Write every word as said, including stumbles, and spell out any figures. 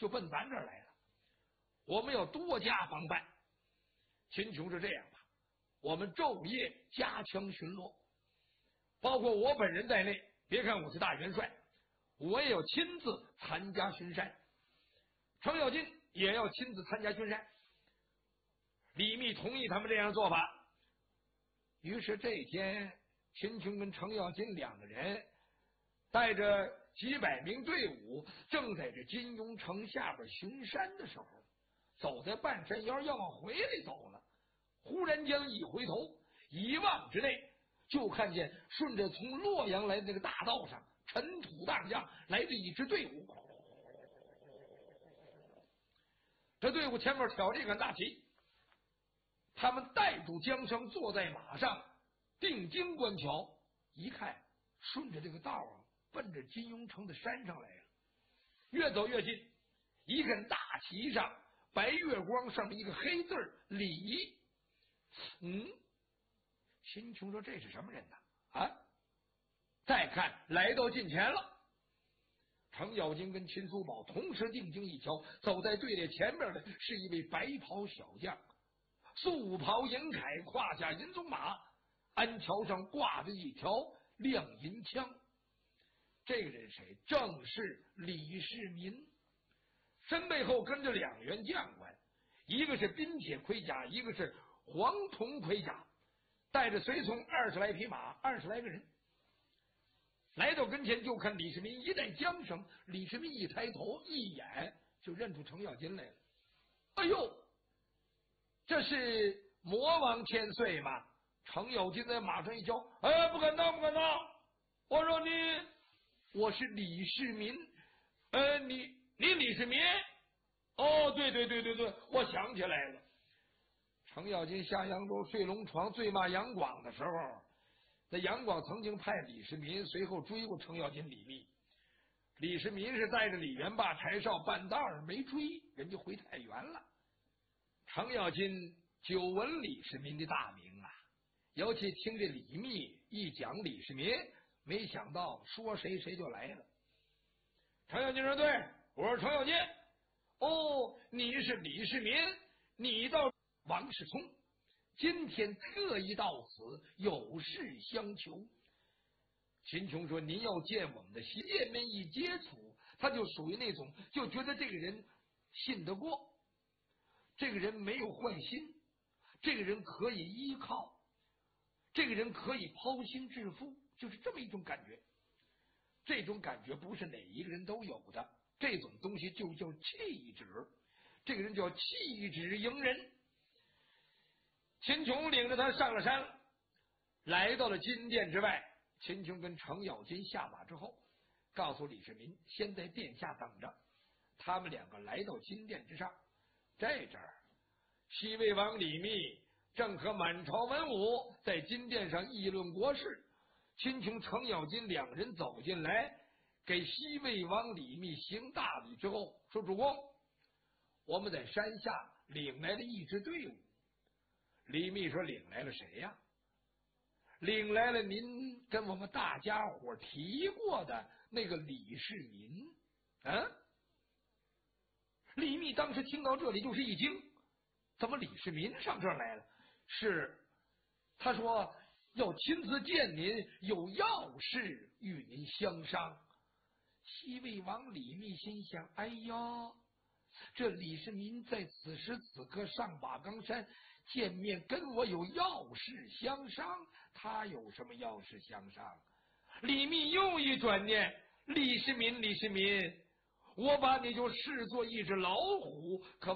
就奔咱这儿来了。我们要多加防范。秦琼是这样吧，我们昼夜加强巡逻，包括我本人在内。别看我是大元帅，我也要亲自参加巡山。程咬金也要亲自参加巡山。李密同意他们这样做法。于是这天，秦琼跟程咬金两个人带着几百名队伍，正在这金庸城下边巡山的时候，走在半山腰要往回来走了。忽然间一回头，一望之内，就看见顺着从洛阳来的那个大道上，尘土荡漾，来着一支队伍。这队伍前面挑着一杆大旗，他们带住缰绳，坐在马上，定睛观瞧，一看，顺着这个道啊，奔着金庸城的山上来了。越走越近，一根大旗上白月光，上面一个黑字李。嗯，秦琼说这是什么人呢？啊！再看来到近前了，程咬金跟秦叔宝同时定睛一瞧，走在队列前面的是一位白袍小将，素袍银铠，胯下银鬃马，鞍桥上挂着一条亮银枪。这个人谁？正是李世民。身背后跟着两员将官，一个是冰铁盔甲，一个是黄铜盔甲，带着随从二十来匹马，二十来个人。来到跟前，就看李世民一带缰绳，李世民一抬头，一眼就认出程咬金来了。哎呦，这是魔王千岁吗？程咬金在马上一叫，哎，不敢当，不敢当！我说你，我是李世民。呃，你你李世民？哦，对对对对对，我想起来了。程咬金下扬州睡龙床，醉骂杨广的时候，那杨广曾经派李世民随后追过程咬金、李密。李世民是带着李元霸、柴少半道儿没追，人家回太原了。程咬金久闻李世民的大名啊，尤其听这李密一讲李世民，没想到说谁谁就来了。程咬金说：“对，我是程咬金。哦，你是李世民，你到王世充，今天特意到此，有事相求。”秦琼说：“您要见我们的习见面一接触，他就属于那种就觉得这个人信得过，这个人没有坏心，这个人可以依靠，这个人可以抛心置腹，就是这么一种感觉。这种感觉不是哪一个人都有的，这种东西就叫气质，这个人叫气质迎人。”秦琼领着他上了山，来到了金殿之外。秦琼跟程咬金下马之后，告诉李世民先在殿下等着。他们两个来到金殿之上，这阵儿西魏王李密正和满朝文武在金殿上议论国事。秦琼、程咬金两个人走进来，给西魏王李密行大礼之后，说：“主公，我们在山下领来了一支队伍。”李密说：“领来了谁呀？”“领来了您跟我们大家伙提过的那个李世民。”啊！李密当时听到这里就是一惊，怎么李世民上这儿来了？是，他说要亲自见您，有要事与您相商。西魏王李密心想：哎呀，这李世民在此时此刻上瓦岗山见面，跟我有要事相商，他有什么要事相商？李密又一转念，李世民，李世民，我把你就视作一只老虎，可